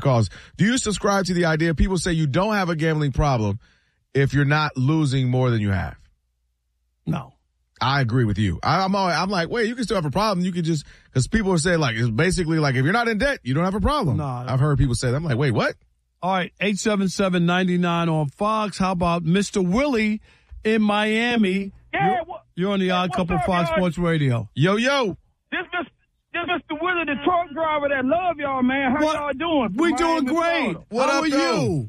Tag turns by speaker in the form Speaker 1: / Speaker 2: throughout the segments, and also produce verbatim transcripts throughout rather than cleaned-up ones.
Speaker 1: calls. Do you subscribe to the idea? People say you don't have a gambling problem if you're not losing more than you have.
Speaker 2: No.
Speaker 1: I agree with you. I, I'm always, I'm like, wait, you can still have a problem. You can just, because people are saying, like, it's basically like, if you're not in debt, you don't have a problem.
Speaker 2: No.
Speaker 1: I've heard people say that. I'm like, wait, what?
Speaker 2: All right, eight seven seven, nine nine on Fox. How about Mister Willie in Miami?
Speaker 3: Yeah,
Speaker 2: You're,
Speaker 3: what,
Speaker 2: you're on the Odd Couple
Speaker 3: up,
Speaker 2: Fox
Speaker 3: y'all?
Speaker 2: Sports Radio.
Speaker 1: Yo, yo.
Speaker 3: This Mister This Mister Willie, the truck driver that love y'all, man. How
Speaker 2: What?
Speaker 3: y'all doing?
Speaker 2: We
Speaker 3: From
Speaker 2: doing
Speaker 3: Miami,
Speaker 2: great.
Speaker 3: Florida.
Speaker 1: What
Speaker 2: How
Speaker 1: up,
Speaker 2: are
Speaker 1: though?
Speaker 2: you?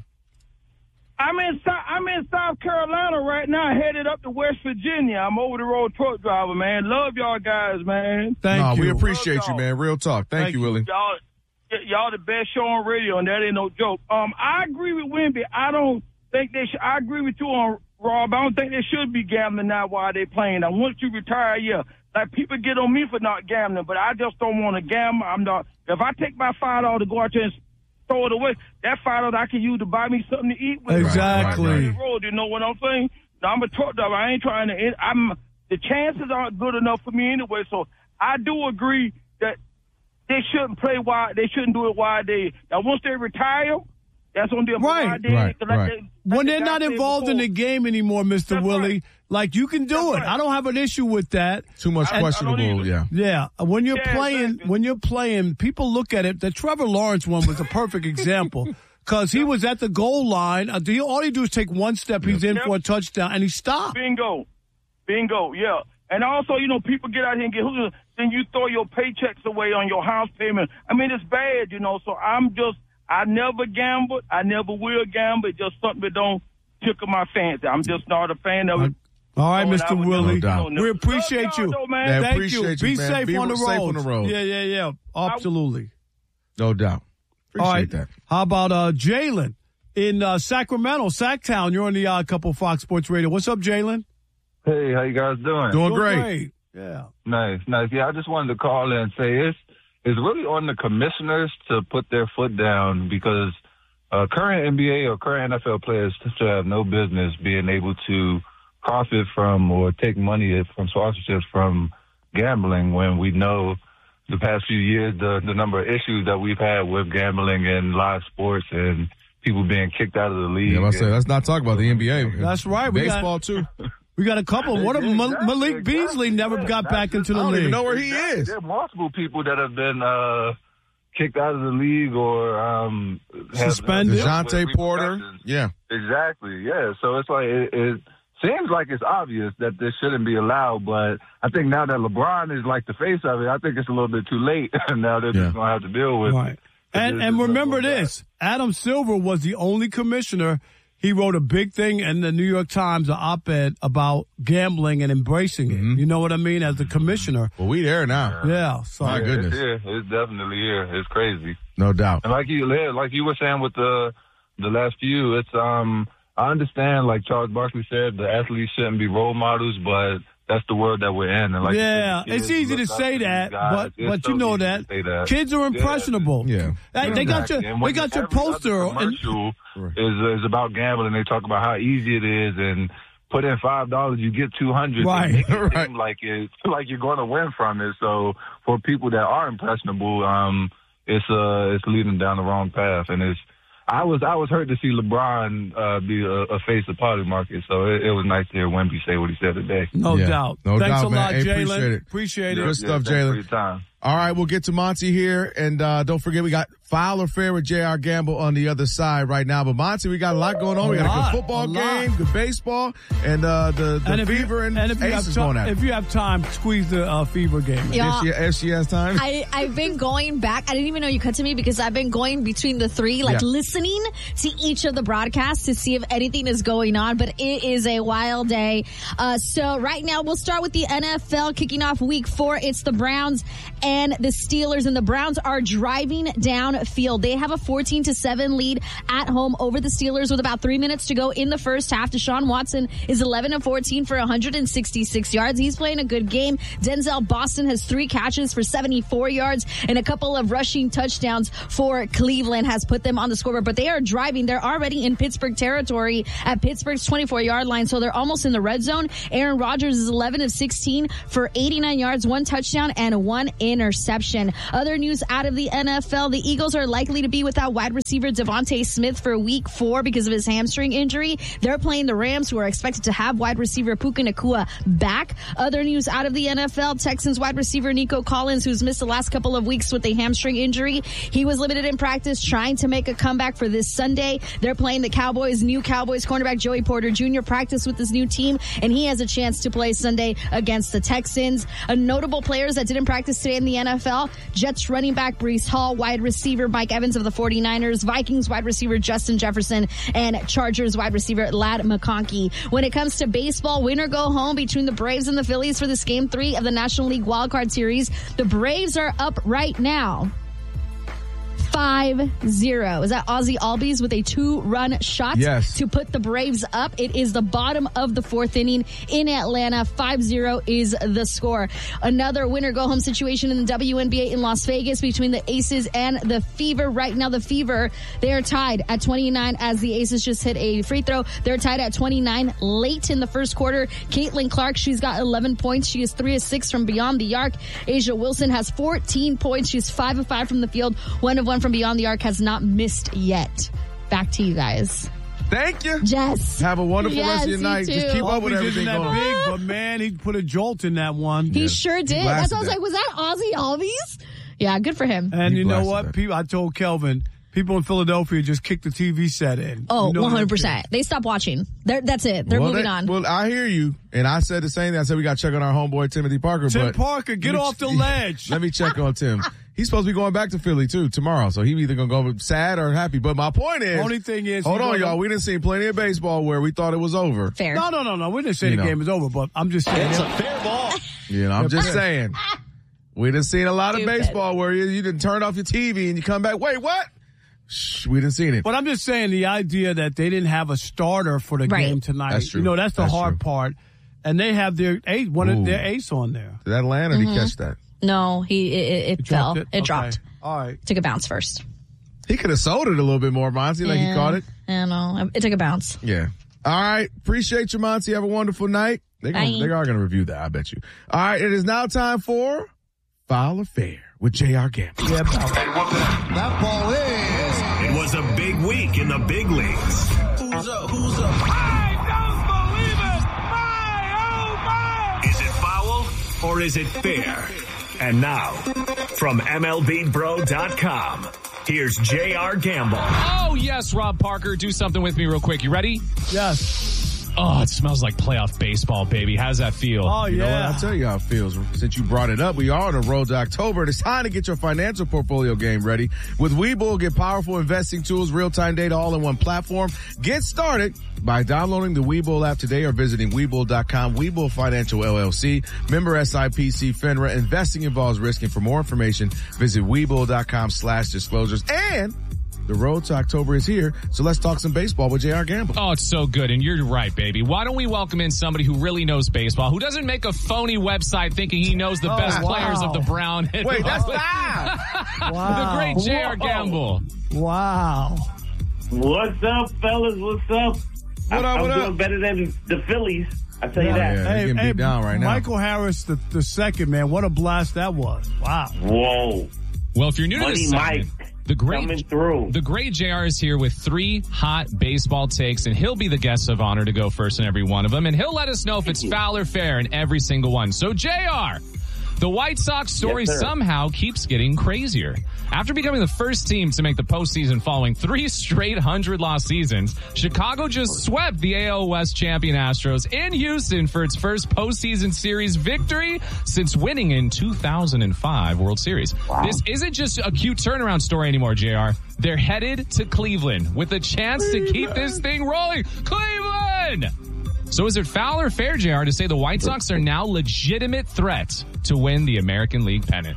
Speaker 3: I'm in Sou- I'm in South Carolina right now, headed up to West Virginia. I'm over the road truck driver, man. Love y'all guys, man.
Speaker 2: Thank
Speaker 1: no,
Speaker 2: you.
Speaker 1: we appreciate
Speaker 3: Love
Speaker 1: you,
Speaker 3: y'all.
Speaker 1: man. Real talk. Thank,
Speaker 2: Thank
Speaker 1: you,
Speaker 2: you.
Speaker 1: Willie.
Speaker 3: Y'all, y- y'all the best show on radio, and that ain't no joke. Um, I agree with Wimby. I don't think they should. I agree with you on Rob. I don't think they should be gambling now while they playing. Now, once you retire, yeah, like people get on me for not gambling, but I just don't want to gamble. I'm not. If I take my five dollars to go out there and throw it away, that five dollars I can use to buy me something to eat with.
Speaker 2: Exactly.
Speaker 3: Right, right, road, you know what I'm saying? Now, I'm a truck driver. I ain't trying to. I'm. The chances aren't good enough for me anyway. So I do agree that they shouldn't play while they shouldn't do it while they. Now, once they retire, that's on them.
Speaker 2: Right,
Speaker 3: While they,
Speaker 1: right,
Speaker 3: like
Speaker 1: right.
Speaker 3: they- like
Speaker 2: When
Speaker 3: the
Speaker 2: they're
Speaker 3: guy
Speaker 2: not
Speaker 3: said
Speaker 2: involved in
Speaker 3: before,
Speaker 2: the game anymore, Mister
Speaker 3: That's
Speaker 2: Willie,
Speaker 3: right.
Speaker 2: like you can do
Speaker 3: That's
Speaker 2: it.
Speaker 3: right.
Speaker 2: I don't have an issue with that.
Speaker 1: Too much
Speaker 3: I- I don't
Speaker 1: questionable,
Speaker 3: either.
Speaker 1: yeah.
Speaker 2: Yeah, when you're
Speaker 3: Yeah,
Speaker 2: playing,
Speaker 3: exactly.
Speaker 2: when you're playing, people look at it. The Trevor Lawrence one was a perfect example because he was at the goal line. Uh, the- all he do is take one step, he's in
Speaker 3: Yep.
Speaker 2: for a touchdown, and he stopped.
Speaker 3: Bingo. Bingo, yeah. And also, you know, people get out here and get hooked, then you throw your paychecks away on your house payment. I mean, it's bad, you know, so I'm just, I never gambled. I never will gamble. It's just something that don't tickle my fancy. I'm just not a fan of it.
Speaker 2: All right,
Speaker 3: Oh,
Speaker 2: Mister
Speaker 3: that was-
Speaker 2: Willie,
Speaker 1: No doubt.
Speaker 2: we appreciate
Speaker 3: Love
Speaker 2: you.
Speaker 3: y'all, though, man.
Speaker 1: Yeah,
Speaker 2: Thank
Speaker 1: appreciate
Speaker 2: you.
Speaker 1: you,
Speaker 2: Be
Speaker 1: man.
Speaker 2: safe
Speaker 1: Be
Speaker 2: on the
Speaker 1: safe
Speaker 2: road.
Speaker 1: on the road.
Speaker 2: Yeah, yeah, yeah. Absolutely.
Speaker 1: No doubt. Appreciate
Speaker 2: All right.
Speaker 1: that.
Speaker 2: How about uh, Jalen in uh, Sacramento, Sacktown? You're on the Odd Couple Fox Sports Radio. What's up, Jalen?
Speaker 4: Hey, how you guys doing?
Speaker 1: Doing
Speaker 2: Doing
Speaker 1: great.
Speaker 2: Yeah.
Speaker 4: Nice, nice. Yeah, I just wanted to call in and say it's it's really on the commissioners to put their foot down because uh, current N B A or current N F L players should have no business being able to profit from or take money from sponsorships from gambling when we know the past few years the the number of issues that we've had with gambling and live sports and people being kicked out of the league.
Speaker 1: Yeah, I say,
Speaker 4: And-
Speaker 1: let's not talk about the N B A.
Speaker 2: That's right. We got-
Speaker 1: Baseball, too.
Speaker 2: We got a couple. What if
Speaker 4: Yeah,
Speaker 2: Mal-
Speaker 4: exactly,
Speaker 2: Malik
Speaker 4: exactly.
Speaker 2: Beasley never
Speaker 4: Yeah,
Speaker 2: got
Speaker 4: that's
Speaker 2: back
Speaker 4: just-
Speaker 2: into the
Speaker 1: I don't
Speaker 2: league?
Speaker 1: even know where he is.
Speaker 4: There are multiple people that have been uh, kicked out of the league or um, have-
Speaker 2: Suspended.
Speaker 4: have dealt with
Speaker 1: DeJounte Porter.
Speaker 4: repercussions.
Speaker 1: Yeah.
Speaker 4: Exactly. Yeah. So it's like it, it seems like it's obvious that this shouldn't be allowed, but I think now that LeBron is like the face of it, I think it's a little bit too late. Now they're
Speaker 1: Yeah.
Speaker 4: just gonna have to deal with
Speaker 2: Right.
Speaker 4: it.
Speaker 2: And
Speaker 4: It's
Speaker 2: and
Speaker 4: just
Speaker 2: remember
Speaker 4: simple as
Speaker 2: this: Adam Silver was the only commissioner. He wrote a big thing in the New York Times, an op-ed about gambling and embracing it.
Speaker 1: Mhm.
Speaker 2: You know what I mean? As the commissioner.
Speaker 1: Well, we there now.
Speaker 2: Yeah. So
Speaker 1: My
Speaker 4: that.
Speaker 1: goodness.
Speaker 4: It's here. It's definitely here. It's crazy.
Speaker 1: No doubt.
Speaker 4: And like you, like you were saying with the the last few, it's um. I understand, like Charles Barkley said, the athletes shouldn't be role models, but that's the world that we're in. And like
Speaker 2: yeah,
Speaker 4: you said,
Speaker 2: it's
Speaker 4: kids
Speaker 2: easy to
Speaker 4: look up
Speaker 2: say
Speaker 4: these
Speaker 2: that,
Speaker 4: guys.
Speaker 2: but
Speaker 4: It's
Speaker 2: but
Speaker 4: so
Speaker 2: you know
Speaker 4: easy to
Speaker 2: that.
Speaker 4: say that.
Speaker 2: Kids are impressionable.
Speaker 1: Yeah.
Speaker 2: Hey, they got your
Speaker 4: Exactly. And
Speaker 2: they
Speaker 4: when
Speaker 2: got your
Speaker 4: every other
Speaker 2: poster and
Speaker 4: commercial
Speaker 1: Right.
Speaker 4: is is about gambling. They talk about how easy it is, and put in five dollars, you get two hundred.
Speaker 2: Right.
Speaker 4: It
Speaker 1: Right.
Speaker 4: seem like it's like you're going to win from it. So for people that are impressionable, um, it's uh it's leading down the wrong path, and it's. I was I was hurt to see LeBron uh, be a, a face of party market, so it, it was nice to hear Wemby say what he said today.
Speaker 2: no
Speaker 1: Yeah.
Speaker 2: doubt.
Speaker 1: No
Speaker 2: Thanks
Speaker 1: doubt,
Speaker 2: a
Speaker 1: man.
Speaker 2: lot,
Speaker 1: Hey,
Speaker 2: Jalen.
Speaker 1: appreciate it.
Speaker 2: Appreciate
Speaker 1: Good
Speaker 2: it.
Speaker 1: stuff,
Speaker 4: thanks for
Speaker 1: Jalen.
Speaker 4: your time.
Speaker 1: All right, we'll get to Monty here, and uh, don't forget we got Foul or Fair with J R Gamble on the other side right now. But Monty, we got a lot going on.
Speaker 2: A
Speaker 1: We got a
Speaker 2: lot,
Speaker 1: good football
Speaker 2: a lot.
Speaker 1: game, good baseball, and uh, the, the
Speaker 2: And if
Speaker 1: Fever
Speaker 2: you,
Speaker 1: and,
Speaker 2: and if you have
Speaker 1: Aces
Speaker 2: time,
Speaker 1: going at it.
Speaker 2: if you have time, squeeze the uh, Fever game. in.
Speaker 5: Yeah.
Speaker 1: If she, if she has time.
Speaker 5: I, I've been going back. I didn't even know you cut to me because I've been going between the three, like
Speaker 1: Yeah.
Speaker 5: listening to each of the broadcasts to see if anything is going on. But it is a wild day. Uh, so right now we'll start with the N F L kicking off week four. It's the Browns and the Steelers, and the Browns are driving down field. They have a fourteen to seven lead at home over the Steelers with about three minutes to go in the first half. Deshaun Watson is eleven and fourteen for one hundred sixty-six yards. He's playing a good game. Denzel Boston has three catches for seventy-four yards and a couple of rushing touchdowns for Cleveland has put them on the scoreboard. But they are driving. They're already in Pittsburgh territory at Pittsburgh's twenty-four yard line, so they're almost in the red zone. Aaron Rodgers is eleven of sixteen for eighty-nine yards, one touchdown, and one interception. interception. Other news out of the N F L, the Eagles are likely to be without wide receiver Devontae Smith for week four because of his hamstring injury. They're playing the Rams, who are expected to have wide receiver Puka Nacua back. Other news out of the N F L, Texans wide receiver Nico Collins, who's missed the last couple of weeks with a hamstring injury. He was limited in practice, trying to make a comeback for this Sunday. They're playing the Cowboys. New Cowboys cornerback Joey Porter Junior practiced with his new team, and he has a chance to play Sunday against the Texans. A notable players that didn't practice today in the N F L, Jets running back Breece Hall, wide receiver Mike Evans of the forty-niners, Vikings wide receiver Justin Jefferson, and Chargers wide receiver Ladd McConkey. When it comes to baseball, win or go home between the Braves and the Phillies for this game three of the National League Wildcard Series. The Braves are up right now five zero. Is that Ozzie Albies with a two-run shot
Speaker 1: yes.
Speaker 5: to put the Braves up? It is the bottom of the fourth inning in Atlanta. five zero is the score. Another winner-go-home situation in the W N B A in Las Vegas between the Aces and the Fever. Right now, the Fever, they are tied at twenty-nine as the Aces just hit a free throw. They're tied at twenty-nine late in the first quarter. Caitlin Clark, she's got eleven points. She is three of six from beyond the arc. Asia Wilson has fourteen points. She's five of five from the field, one of one from beyond the arc, has not missed yet. Back to you guys.
Speaker 1: Thank you.
Speaker 5: Jess.
Speaker 1: Have a wonderful
Speaker 5: yes,
Speaker 1: rest of your night.
Speaker 5: Too.
Speaker 1: Just keep up with
Speaker 2: Albies
Speaker 1: everything
Speaker 2: isn't that
Speaker 1: going
Speaker 2: big, but man, he put a jolt in that one.
Speaker 5: He
Speaker 1: Yeah.
Speaker 5: sure did.
Speaker 1: He
Speaker 5: That's why I was
Speaker 1: that.
Speaker 5: like, was that Ozzie Albies? Yeah, good for him.
Speaker 2: And
Speaker 1: He
Speaker 2: you know
Speaker 1: blasted
Speaker 2: what?
Speaker 1: that.
Speaker 2: People, I told Kelvin, people in Philadelphia just kicked the T V set in.
Speaker 5: Oh,
Speaker 2: you know
Speaker 5: one hundred percent. They stopped watching. They're, that's it. They're
Speaker 1: well,
Speaker 5: moving
Speaker 1: they-
Speaker 5: on.
Speaker 1: Well, I hear you. And I said the same thing. I said we got to check on our homeboy, Timothy Parker.
Speaker 2: Tim
Speaker 1: but
Speaker 2: Parker, get
Speaker 1: let me-
Speaker 2: off the ledge.
Speaker 1: Let me check on Tim. He's supposed to be going back to Philly, too, tomorrow. So he either going to go sad or happy. But my point is.
Speaker 2: Only thing is,
Speaker 1: Hold
Speaker 2: we
Speaker 1: on,
Speaker 2: don't
Speaker 1: y'all.
Speaker 2: know-
Speaker 1: We didn't see plenty of baseball where we thought it was over.
Speaker 5: Fair.
Speaker 2: No, no, no, no. We didn't say
Speaker 1: You
Speaker 2: the
Speaker 1: know.
Speaker 2: game is over, but I'm just saying.
Speaker 6: It's a fair ball.
Speaker 1: You know, I'm just saying. We done seen a lot of
Speaker 5: Stupid.
Speaker 1: baseball where you, you done turn off your T V and you come back, wait, what? Shh, we done seen it.
Speaker 2: But I'm just saying the idea that they didn't have a starter for the
Speaker 5: Right.
Speaker 2: game tonight.
Speaker 1: That's true.
Speaker 2: You know, that's the
Speaker 1: That's
Speaker 2: hard
Speaker 1: true.
Speaker 2: part. And they have their ace, one
Speaker 1: Ooh.
Speaker 2: of their ace on there.
Speaker 1: Did that land or did
Speaker 5: Mm-hmm.
Speaker 1: he catch that?
Speaker 5: No, he it, it, it fell. It,
Speaker 2: Okay.
Speaker 5: dropped.
Speaker 2: All right.
Speaker 5: Took a bounce first.
Speaker 1: He could have sold it a little bit more, Monty, like he
Speaker 5: Yeah.
Speaker 1: caught it.
Speaker 5: I don't know. It took a bounce.
Speaker 1: Yeah. All right. Appreciate you, Monty. Have a wonderful night. They gonna,
Speaker 5: Bye.
Speaker 1: they are going to review that, I bet you. All right. It is now time for Foul or Fair with J R Gamble.
Speaker 2: Yeah,
Speaker 6: That ball is.
Speaker 7: It was a big week in the big leagues.
Speaker 6: Who's up? Who's up?
Speaker 7: Is it foul or is it fair? And now, from M L B Bro dot com, here's J R Gamble.
Speaker 8: Oh, yes, Rob Parker. Do something with me real quick. You ready?
Speaker 2: yes.
Speaker 8: Oh, it smells like playoff baseball, baby. How does that feel?
Speaker 2: Oh,
Speaker 1: You know what?
Speaker 2: yeah.
Speaker 1: I'll tell you how it feels. Since you brought it up, we are on the road to October, and it's time to get your financial portfolio game ready. With Webull, get powerful investing tools, real-time data, all in one platform. Get started by downloading the Webull app today or visiting Webull dot com. Webull Financial L L C, member S I P C, FINRA. Investing involves risk, and for more information, visit Webull dot com slash disclosures. And the road to October is here, so let's talk some baseball with J R Gamble.
Speaker 8: Oh, it's so good. And you're right, baby. Why don't we welcome in somebody who really knows baseball, who doesn't make a phony website thinking he knows the
Speaker 2: Oh,
Speaker 8: best
Speaker 2: wow.
Speaker 8: players of the Brown.
Speaker 1: Wait, that's live!
Speaker 2: Wow.
Speaker 8: the great J R
Speaker 2: Whoa.
Speaker 8: Gamble.
Speaker 2: Wow.
Speaker 9: What's up, fellas? What's up?
Speaker 1: What up,
Speaker 9: I'm
Speaker 1: what
Speaker 9: doing
Speaker 1: up?
Speaker 9: better than the Phillies. I tell you
Speaker 2: Yeah.
Speaker 9: that.
Speaker 1: Yeah, they're getting beat down right now.
Speaker 2: Michael Harris, the, the second, man. What a blast that was. Wow.
Speaker 9: Whoa,
Speaker 8: Well, if you're new to
Speaker 9: Money
Speaker 8: this segment,
Speaker 9: Mike
Speaker 8: the
Speaker 9: coming
Speaker 8: great
Speaker 9: through.
Speaker 8: The great J R is here with three hot baseball takes, and he'll be the guest of honor to go first in every one of them, and he'll let us know if it's foul or fair in every single one. So, J R, the White Sox story
Speaker 9: Yes, sir.
Speaker 8: somehow keeps getting crazier. After becoming the first team to make the postseason following three straight hundred-loss seasons, Chicago just swept the A L West champion Astros in Houston for its first postseason series victory since winning in two thousand five World Series. This isn't just a cute turnaround story anymore, J R. They're headed to Cleveland with a chance to keep this thing rolling. Cleveland! So is it foul or fair, J R, to say the White Sox are now legitimate threats to win the American League pennant?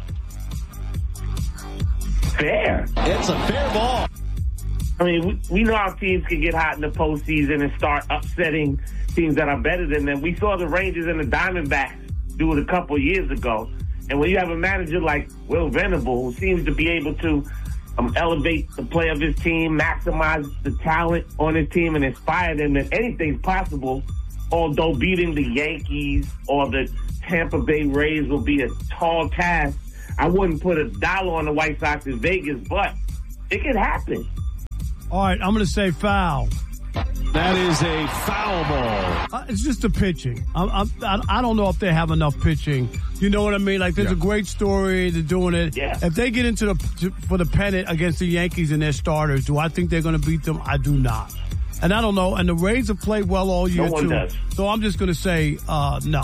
Speaker 9: Fair.
Speaker 6: It's a fair ball.
Speaker 9: I mean, we, we know our teams can get hot in the postseason and start upsetting teams that are better than them. We saw the Rangers and the Diamondbacks do it a couple years ago. And when you have a manager like Will Venable, who seems to be able to um, elevate the play of his team, maximize the talent on his team, and inspire them, that anything's possible, although beating the Yankees or the Tampa Bay Rays will be a tall task. I wouldn't put a dollar on the White Sox in Vegas, but it could happen.
Speaker 2: All right, I'm going to say foul.
Speaker 6: That is a foul ball.
Speaker 2: Uh, it's just the pitching. I, I, I don't know if they have enough pitching. You know what I mean? Like, there's
Speaker 1: Yeah.
Speaker 2: a great story. They're doing it.
Speaker 9: Yeah.
Speaker 2: If they get into the to, for the pennant against the Yankees and their starters, do I think they're going to beat them? I do not. And I don't know. And the Rays have played well all year,
Speaker 9: No one
Speaker 2: too.
Speaker 9: does.
Speaker 2: So I'm just going to say uh, no.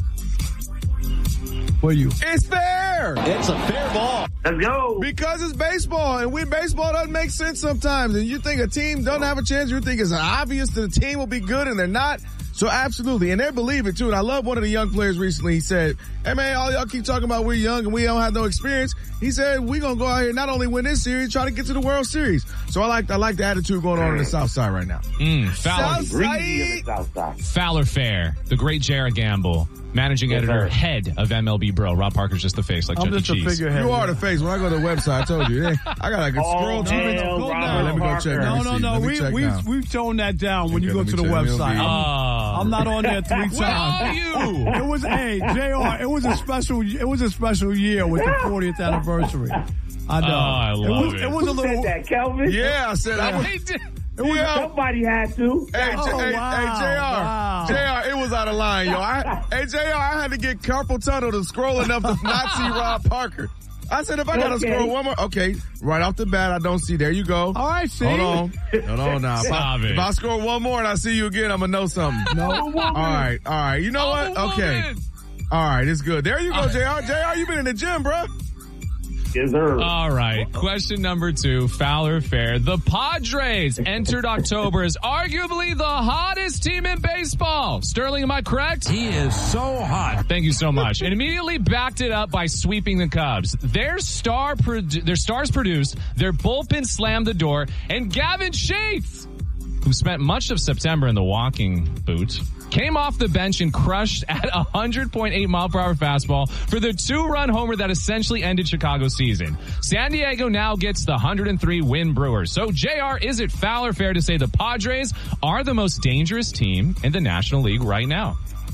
Speaker 2: For you.
Speaker 1: It's fair.
Speaker 6: It's a fair ball.
Speaker 9: Let's go.
Speaker 1: Because it's baseball, and when baseball doesn't make sense sometimes, and you think a team doesn't have a chance, you think it's obvious that the team will be good, and they're not. So absolutely, and they believe it too. And I love one of the young players recently. He said, "Hey man, all y'all keep talking about we're young and we don't have no experience." He said, "We're gonna go out here not only win this series, try to get to the World Series." So I like I like the attitude going on in the South Side right now.
Speaker 8: Mm, Fowler,
Speaker 1: South
Speaker 9: Breezy in the South Side.
Speaker 8: Fowler Fair, the great Jared Gamble, managing
Speaker 9: Yes,
Speaker 8: editor,
Speaker 9: sir.
Speaker 8: head of M L B Bro. Rob Parker's just the face, like
Speaker 2: I'm
Speaker 8: Chuck E.
Speaker 2: just a
Speaker 8: Cheese.
Speaker 2: figurehead.
Speaker 1: You are the face. When I go to the website, I told you, hey, I gotta go scroll
Speaker 9: Oh,
Speaker 1: two minutes.
Speaker 9: hell,
Speaker 1: Go
Speaker 9: Robert
Speaker 1: down. Let me go check.
Speaker 9: Parker.
Speaker 1: Let me
Speaker 2: No, no,
Speaker 1: see.
Speaker 2: no.
Speaker 1: Let me
Speaker 2: We,
Speaker 1: check
Speaker 2: we,
Speaker 1: now.
Speaker 2: we've toned that down when
Speaker 1: Okay,
Speaker 2: you go
Speaker 1: let
Speaker 2: to
Speaker 1: me
Speaker 2: the
Speaker 1: check.
Speaker 2: website.
Speaker 1: M L B.
Speaker 8: Oh.
Speaker 2: I'm not on there three
Speaker 8: Where are
Speaker 2: times.
Speaker 8: you?
Speaker 2: It was hey J R. It was a special. It was a special year with the fortieth anniversary. I know.
Speaker 8: Oh, I love
Speaker 2: was,
Speaker 8: it.
Speaker 2: it was a
Speaker 9: Who
Speaker 2: little.
Speaker 9: said that, Kelvin?
Speaker 1: Yeah, I said I was.
Speaker 8: They did-
Speaker 2: It was
Speaker 1: Yeah.
Speaker 9: Somebody had to.
Speaker 1: Hey,
Speaker 2: Oh,
Speaker 1: J- hey,
Speaker 2: wow,
Speaker 1: hey, J R,
Speaker 2: wow.
Speaker 1: J R, it was out of line, yo. I, hey, J R, I had to get carpal tunnel to scroll enough to not see Rob Parker. I said, if I gotta
Speaker 9: Okay.
Speaker 1: scroll one more, okay, right off the bat, I don't see. There you go.
Speaker 2: All right, see.
Speaker 1: Hold on, hold on now. If I,
Speaker 8: Stop it.
Speaker 1: if I scroll one more and I see you again, I'm gonna know something.
Speaker 2: No.
Speaker 1: All right, all right. You know what?
Speaker 8: Oh,
Speaker 1: Okay,
Speaker 8: woman.
Speaker 1: all right, it's good. There you go, J R. J R, you been in the gym, bro.
Speaker 9: Yes, sir.
Speaker 8: All right. Question number two, Fowler Fair. The Padres entered October as arguably the hottest team in baseball. Sterling, am I correct?
Speaker 6: He is so hot.
Speaker 8: Thank you so much. And immediately backed it up by sweeping the Cubs. Their star, produ- their stars produced, their bullpen slammed the door, and Gavin Sheets, who spent much of September in the walking boot, came off the bench and crushed at a one hundred point eight mile per hour fastball for the two-run homer that essentially ended Chicago's season. San Diego now gets the one hundred three win Brewers. So, J R, is it Fowler fair to say the Padres are the most dangerous team in the National League right now?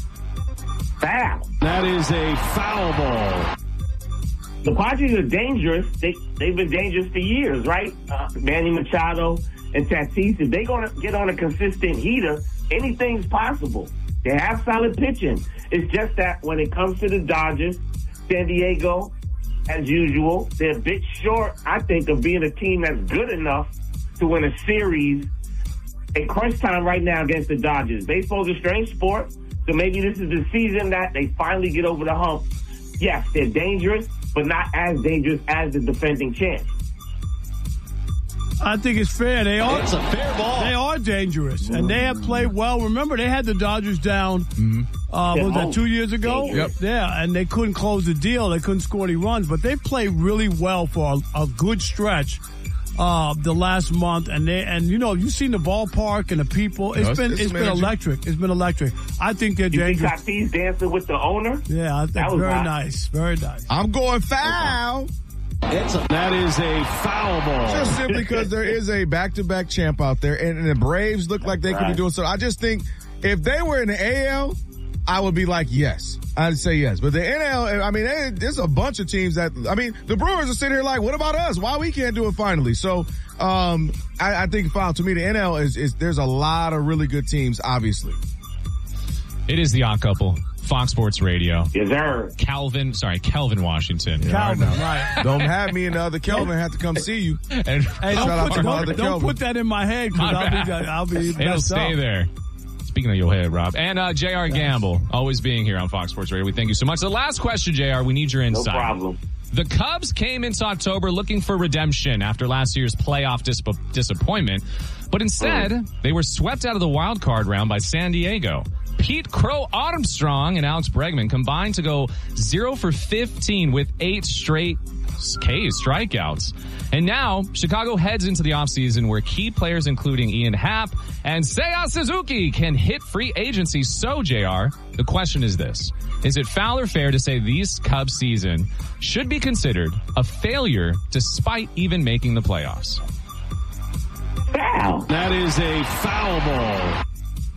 Speaker 9: Foul.
Speaker 6: That is a foul ball.
Speaker 9: The Padres are dangerous. They, they've been dangerous for years, right? Uh, Manny Machado and Tatis, if they're going to get on a consistent heater, anything's possible. They have solid pitching. It's just that when it comes to the Dodgers, San Diego, as usual, they're a bit short, I think, of being a team that's good enough to win a series in crunch time right now against the Dodgers. Baseball's a strange sport, so maybe this is the season that they finally get over the hump. Yes, they're dangerous, but not as dangerous as the defending champs.
Speaker 2: I think it's fair. They are.
Speaker 6: It's a fair ball.
Speaker 2: They are dangerous, and they have played well. Remember, they had the Dodgers down. Mm-hmm. Uh, what was that, two years ago?
Speaker 1: Yep.
Speaker 2: Yeah, and they couldn't close the deal. They couldn't score any runs, but they played really well for a, a good stretch uh, the last month. And they and you know, you've seen the ballpark and the people. It's
Speaker 1: No, it's-
Speaker 2: been
Speaker 1: it's
Speaker 2: it's been
Speaker 1: amazing.
Speaker 2: electric. It's been electric. I think they're
Speaker 9: You think
Speaker 2: dangerous.
Speaker 9: Tatis dancing with the owner?
Speaker 2: Yeah, I think
Speaker 9: That was
Speaker 2: very
Speaker 9: hot.
Speaker 2: nice, very nice.
Speaker 1: I'm going foul.
Speaker 6: It's a, that is a foul ball.
Speaker 1: Just simply because there is a back-to-back champ out there, and, and the Braves look like they could be
Speaker 9: Right.
Speaker 1: doing so. I just think if they were in the A L, I would be like, yes. I'd say yes. But the N L, I mean, they, there's a bunch of teams that, I mean, the Brewers are sitting here like, what about us? Why we can't do it finally? So, um, I, I think, foul, to me, the N L is, is, there's a lot of really good teams, obviously.
Speaker 8: It is the Odd Couple, Fox Sports Radio.
Speaker 9: Yes, sir.
Speaker 8: Calvin, sorry, Kelvin Washington.
Speaker 2: Calvin,
Speaker 1: All
Speaker 2: right.
Speaker 1: Don't have me and the other Kelvin have to come see you.
Speaker 8: And
Speaker 2: Hey,
Speaker 1: Shout
Speaker 2: don't,
Speaker 1: out
Speaker 2: put,
Speaker 1: to my
Speaker 2: don't,
Speaker 1: other
Speaker 2: don't
Speaker 1: Kelvin.
Speaker 2: put that in my head because
Speaker 8: My
Speaker 2: I'll be
Speaker 8: bad.
Speaker 2: I'll be
Speaker 8: it'll
Speaker 2: messed
Speaker 8: stay
Speaker 2: up.
Speaker 8: there. Speaking of your head, Rob. And uh, J R Gamble, always being here on Fox Sports Radio. We thank you so much. The last question, J R, we need your
Speaker 9: No
Speaker 8: insight.
Speaker 9: problem.
Speaker 8: The Cubs came into October looking for redemption after last year's playoff dis- disappointment, but instead, they were swept out of the wild card round by San Diego. Pete Crow Armstrong and Alex Bregman combined to go zero for fifteen with eight straight K's, strikeouts. And now, Chicago heads into the offseason where key players including Ian Happ and Seiya Suzuki can hit free agency. So, J R, the question is this. Is it foul or fair to say these Cubs season should be considered a failure despite even making the playoffs?
Speaker 9: Foul.
Speaker 6: That is a foul ball.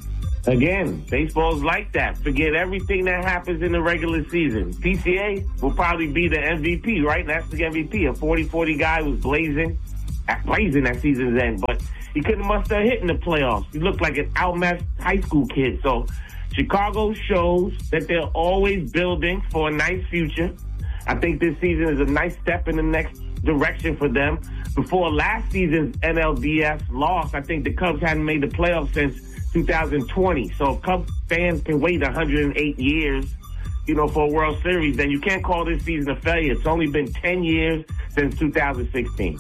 Speaker 9: Again, baseball's like that. Forget everything that happens in the regular season. P C A will probably be the M V P, right? National M V P. A forty forty guy was blazing, blazing at season's end, but he couldn't muster a hit in the playoffs. He looked like an outmatched high school kid. So Chicago shows that they're always building for a nice future. I think this season is a nice step in the next direction for them. Before last season's N L D S loss, I think the Cubs hadn't made the playoffs since two thousand twenty. So if Cubs fans can wait one hundred eight years, you know, for a World Series, then you can't call this season a failure. It's only been ten years since two thousand sixteen.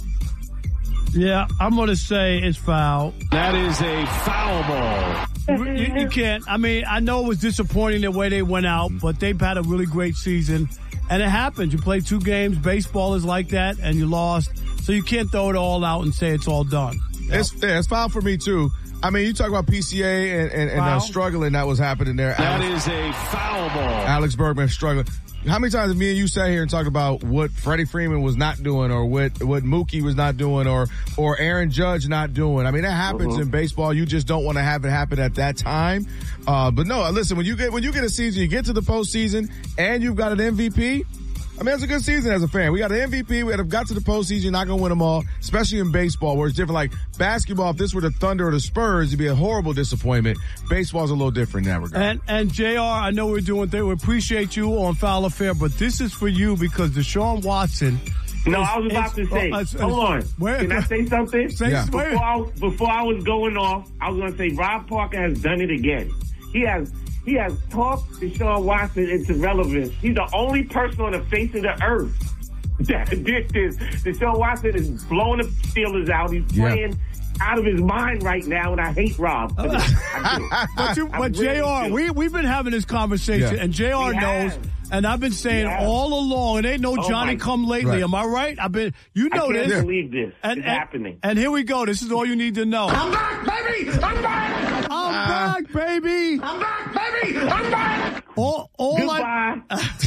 Speaker 2: Yeah, I'm going to say it's foul.
Speaker 6: That is a foul ball.
Speaker 2: You, you can't. I mean, I know it was disappointing the way they went out, but they've had a really great season. And it happens. You play two games. Baseball is like that, and you lost. So you can't throw it all out and say it's all done.
Speaker 1: It's, yeah, it's foul for me, too. I mean, you talk about P C A and, and, and uh, struggling that was happening there.
Speaker 6: That
Speaker 1: Alex,
Speaker 6: is a foul ball.
Speaker 1: Alex Bergman struggling. How many times have me and you sat here and talked about what Freddie Freeman was not doing or what, what Mookie was not doing or, or Aaron Judge not doing? I mean, that happens uh-huh. in baseball. You just don't want to have it happen at that time. Uh, but no, listen, when you get, when you get a season, you get to the postseason and you've got an M V P. I mean, it's a good season as a fan. We got an M V P. We have got to the postseason. You're not going to win them all, especially in baseball where it's different. Like basketball, if this were the Thunder or the Spurs, it'd be a horrible disappointment. Baseball's a little different in that regard.
Speaker 2: And, and J R, I know we're doing things. We appreciate you on Foul Affair, but this is for you because Deshaun Watson.
Speaker 9: No,
Speaker 2: is,
Speaker 9: I was about
Speaker 2: is,
Speaker 9: to say,
Speaker 2: uh, uh,
Speaker 9: hold on.
Speaker 2: Where,
Speaker 9: Can I say something?
Speaker 2: Say,
Speaker 1: yeah.
Speaker 9: before, I, before I was going off, I was going to say Rob Parker has done it again. He has He has talked Deshaun Watson into relevance. He's the only person on the face of the earth that did this. Deshaun Watson is blowing the Steelers out. He's playing yeah. out of his mind right now, and I hate Rob. I do.
Speaker 2: But, you, but really J R, we, we've been having this conversation, yeah. and J R
Speaker 9: we
Speaker 2: knows,
Speaker 9: have.
Speaker 2: and I've been saying
Speaker 9: Yeah.
Speaker 2: all along, it ain't no
Speaker 9: Oh
Speaker 2: Johnny
Speaker 9: my-
Speaker 2: come lately.
Speaker 1: Right.
Speaker 2: Am I right? I've been, you know
Speaker 9: I can't
Speaker 2: this.
Speaker 9: believe this.
Speaker 2: And,
Speaker 9: it's
Speaker 2: and,
Speaker 9: happening.
Speaker 2: And here we go. This is all you need to know.
Speaker 10: I'm back, baby! I'm back!
Speaker 2: I'm back, baby!
Speaker 10: I'm back, baby! I'm back!
Speaker 2: All, all
Speaker 9: Goodbye.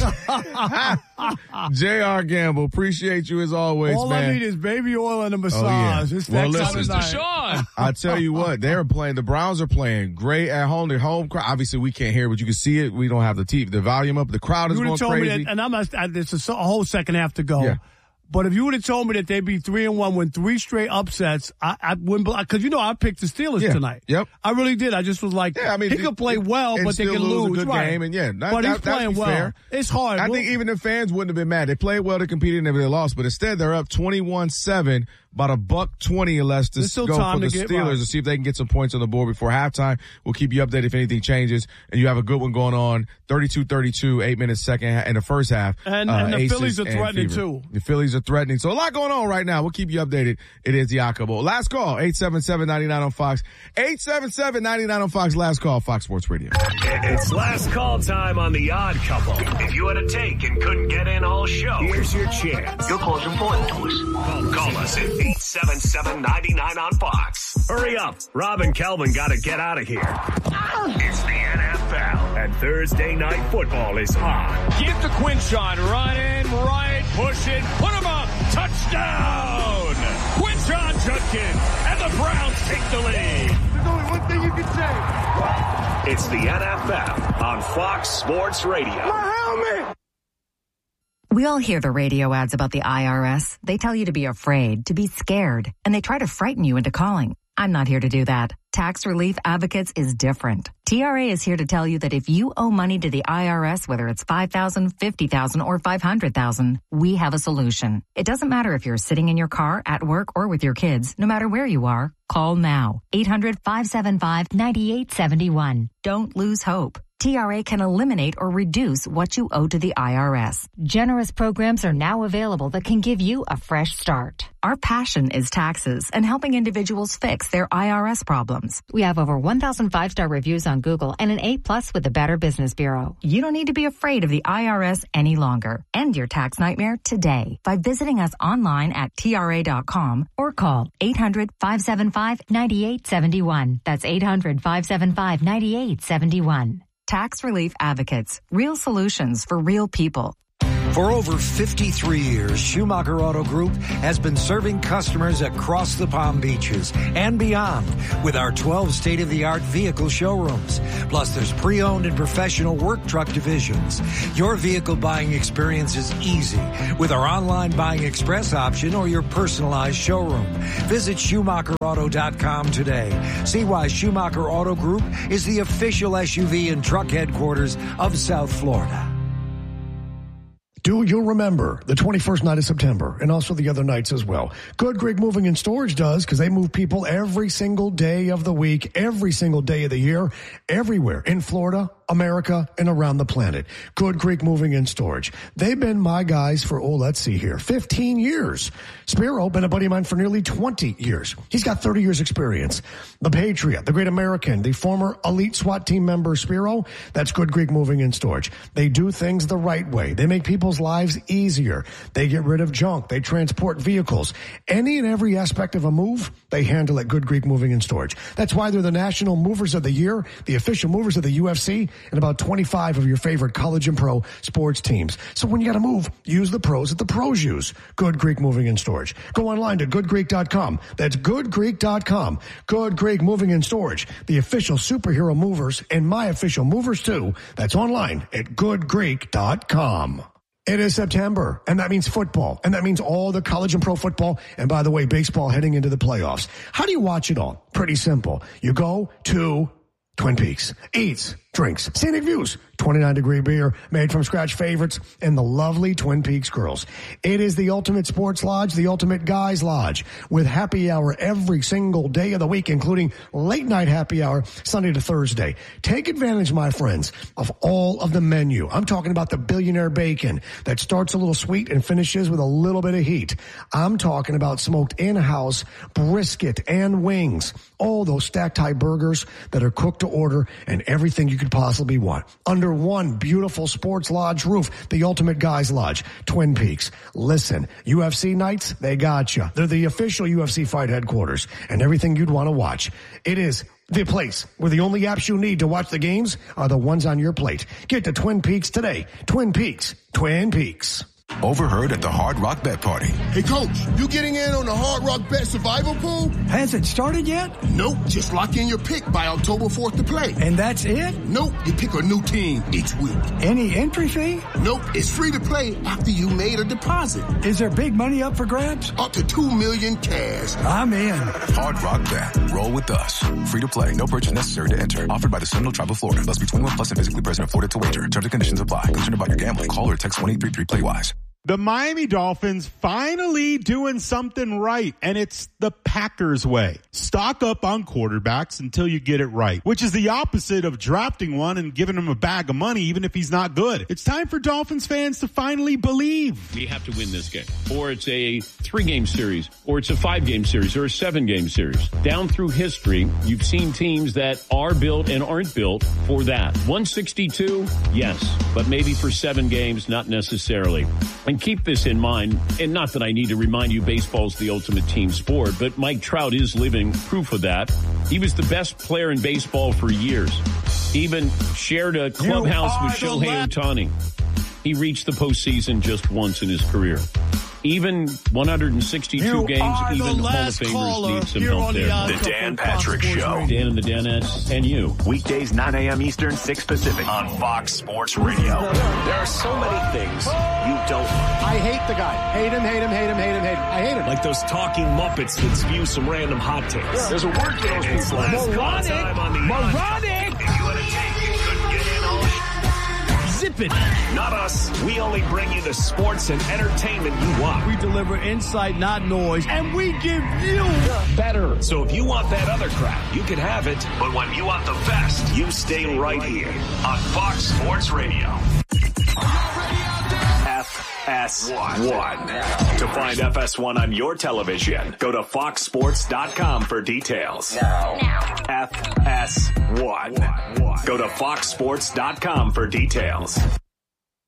Speaker 2: I,
Speaker 1: J R Gamble, appreciate you as always,
Speaker 2: all
Speaker 1: man.
Speaker 2: I need is baby oil and a massage.
Speaker 1: Oh, yeah.
Speaker 2: It's
Speaker 1: Well,
Speaker 2: that
Speaker 1: listen,
Speaker 2: kind of night.
Speaker 8: Deshaun.
Speaker 1: I tell you what, they're playing. The Browns are playing great at home. The home crowd. Obviously, we can't hear, but you can see it. We don't have the T V, the volume up. The crowd is
Speaker 2: You
Speaker 1: going
Speaker 2: would have told
Speaker 1: crazy.
Speaker 2: me that, and I'm not, I, there's a, a whole second half to go.
Speaker 1: Yeah.
Speaker 2: But if you would have told me that they'd be three and one, win three straight upsets, I, I wouldn't. Because you know I picked the Steelers
Speaker 1: Yeah.
Speaker 2: tonight.
Speaker 1: Yep.
Speaker 2: I really did. I just was like,
Speaker 1: Yeah, I mean,
Speaker 2: he could play well,
Speaker 1: and
Speaker 2: but they
Speaker 1: still
Speaker 2: can
Speaker 1: lose a
Speaker 2: lose.
Speaker 1: good
Speaker 2: right.
Speaker 1: game, and yeah, that,
Speaker 2: but
Speaker 1: that,
Speaker 2: he's playing
Speaker 1: that'd be
Speaker 2: well.
Speaker 1: fair.
Speaker 2: It's hard.
Speaker 1: I
Speaker 2: We'll-
Speaker 1: think even the fans wouldn't have been mad. They played well to compete and they lost, but instead they're up twenty-one seven, about a buck twenty or less to
Speaker 2: There's still
Speaker 1: go
Speaker 2: time
Speaker 1: for the
Speaker 2: to get
Speaker 1: Steelers
Speaker 2: right.
Speaker 1: to see if they can get some points on the board before halftime. We'll keep you updated if anything changes. And you have a good one going on, thirty-two thirty-two, eight minutes second ha- in the first half.
Speaker 2: And-
Speaker 1: uh,
Speaker 2: and the
Speaker 1: Aces
Speaker 2: Phillies are
Speaker 1: and
Speaker 2: threatening,
Speaker 1: Fever.
Speaker 2: too.
Speaker 1: The Phillies are threatening. So a lot going on right now. We'll keep you updated. It is the Akabo. Last call, eight seven seven, nine nine on Fox. eight seven seven, nine nine on Fox. Last call, Fox Sports Radio.
Speaker 7: It's last call time on The Odd Couple. If you had a take and couldn't get in all show, here's your chance.
Speaker 10: Your call's important to us.
Speaker 7: Call, call us at eight seven seven, nine nine on Fox. Hurry up. Rob and Kelvin got to get out of here. It's the N F L, and Thursday Night Football is on.
Speaker 6: Give to Quinshon, running right, pushing, put him up, touchdown! Quinshon Judkins, and the Browns take the lead.
Speaker 10: There's only one thing you can say.
Speaker 7: It's the N F L on Fox Sports Radio.
Speaker 10: My helmet!
Speaker 11: We all hear the radio ads about the I R S. They tell you to be afraid, to be scared, and they try to frighten you into calling. I'm not here to do that. Tax Relief Advocates is different. T R A is here to tell you that if you owe money to the I R S, whether it's five thousand dollars, fifty thousand dollars, or five hundred thousand dollars, we have a solution. It doesn't matter if you're sitting in your car, at work, or with your kids. No matter where you are, call now. eight hundred, five seven five, nine eight seven one. Don't lose hope. T R A can eliminate or reduce what you owe to the I R S. Generous programs are now available that can give you a fresh start. Our passion is taxes and helping individuals fix their I R S problems. We have over one thousand five-star reviews on Google and an A plus with the Better Business Bureau. You don't need to be afraid of the I R S any longer. End your tax nightmare today by visiting us online at T R A dot com or call eight hundred, five seven five, nine eight seven one. That's eight hundred, five seven five, nine eight seven one. Tax Relief Advocates. Real solutions for real people.
Speaker 12: For over fifty-three years, Schumacher Auto Group has been serving customers across the Palm Beaches and beyond with our twelve state-of-the-art vehicle showrooms. Plus, there's pre-owned and professional work truck divisions. Your vehicle buying experience is easy with our online buying express option or your personalized showroom. Visit Schumacher Auto dot com today. See why Schumacher Auto Group is the official S U V and truck headquarters of South Florida.
Speaker 13: Do you remember the twenty-first night of September and also the other nights as well? Good Greek Moving and Storage does, because they move people every single day of the week, every single day of the year, everywhere in Florida, America, and around the planet. Good Greek Moving and Storage. They've been my guys for, oh, let's see here, fifteen years. Spiro, been a buddy of mine for nearly twenty years. He's got thirty years experience. The Patriot, the Great American, the former elite SWAT team member Spiro, that's Good Greek Moving and Storage. They do things the right way. They make people's lives easier. They get rid of junk. They transport vehicles. Any and every aspect of a move, they handle at Good Greek Moving and Storage. That's why they're the National Movers of the Year, the official movers of the U F C, and about twenty-five of your favorite college and pro sports teams. So when you got to move, use the pros that the pros use. Good Greek Moving and Storage. Go online to good greek dot com. That's good greek dot com. Good Greek Moving and Storage, the official superhero movers and my official movers too. That's online at good greek dot com. It is September, and that means football, and that means all the college and pro football, and by the way, baseball heading into the playoffs. How do you watch it all? Pretty simple. You go to Twin Peaks, eats, drinks, scenic views, twenty-nine degree beer, made from scratch favorites, and the lovely Twin Peaks girls. It is the ultimate sports lodge, the ultimate guys lodge, with happy hour every single day of the week, including late night happy hour, Sunday to Thursday. Take advantage, my friends, of all of the menu. I'm talking about the billionaire bacon that starts a little sweet and finishes with a little bit of heat. I'm talking about smoked in-house brisket and wings. All those stacked high burgers that are cooked to order and everything you could possibly want. Under one beautiful sports lodge roof, the ultimate guys lodge, Twin Peaks. Listen, U F C nights, they got you. They're the official U F C fight headquarters and everything you'd want to watch. It is the place where the only apps you need to watch the games are the ones on your plate. Get to Twin Peaks today. Twin Peaks. Twin Peaks.
Speaker 14: Overheard at the Hard Rock Bet Party.
Speaker 10: Hey, Coach, you getting in on the Hard Rock Bet Survival Pool?
Speaker 12: Has it started yet?
Speaker 10: Nope. Just lock in your pick by October fourth to play.
Speaker 12: And that's it?
Speaker 10: Nope. You pick a new team each week.
Speaker 12: Any entry fee?
Speaker 10: Nope. It's free to play after you made a deposit.
Speaker 12: Is there big money up for grabs?
Speaker 10: Up to two million cash.
Speaker 12: I'm in.
Speaker 14: Hard Rock Bet. Roll with us. Free to play. No purchase necessary to enter. Offered by the Seminole Tribe of Florida. Must be twenty-one plus and physically present in Florida to wager. Terms and conditions apply. Concerned about your gambling? Call or text one eight three three play wise.
Speaker 15: The Miami Dolphins finally doing something right, and it's the Packers way. Stock up on quarterbacks until you get it right, which is the opposite of drafting one and giving him a bag of money even if he's not good. It's time for Dolphins fans to finally believe.
Speaker 16: We have to win this game, or it's a three-game series, or it's a five-game series, or a seven-game series. Down through history, you've seen teams that are built and aren't built for that. one sixty-two, yes, but maybe for seven games, not necessarily. And keep this in mind, and not that I need to remind you baseball's the ultimate team sport, but Mike Trout is living proof of that. He was the best player in baseball for years. He even shared a clubhouse with Shohei Ohtani. He reached the postseason just once in his career. Even one hundred sixty-two
Speaker 2: you
Speaker 16: games, even Hall of Famers need some help there.
Speaker 7: The, the Dan Patrick Show.
Speaker 16: Dan and the Danettes and you.
Speaker 7: Weekdays, nine a.m. Eastern, six Pacific on Fox Sports Radio. There are so many things you don't like.
Speaker 17: I hate the guy. Hate him, hate him, hate him, hate him, hate him. I hate him.
Speaker 7: Like those talking Muppets that spew some random hot takes. Yeah. There's a word for those people.
Speaker 2: Moronic. Moronic.
Speaker 7: If you had a take, you couldn't get in on it.
Speaker 2: Zip it.
Speaker 7: Not us. We only bring you the sports and entertainment you want.
Speaker 2: We deliver insight, not noise, and we give you
Speaker 7: better. So if you want that other crap, you can have it. But when you want the best, you stay right here on Fox Sports Radio. F S one. To find F S one on your television, go to fox sports dot com for details. Now. F S one. Go to fox sports dot com for details.